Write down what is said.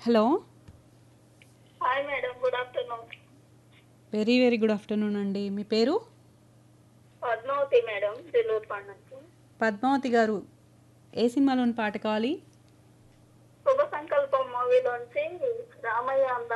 Hello. Hi madam, good afternoon. Very very good afternoon అండి. మీ పేరు? Padmavati madam, దిల్లూరు నుంచి. పద్మావతి గారు, ఏ సినిమాలోని పాట కావాలి? శుభ సంకల్పం మూవీలోంచి రామయ్య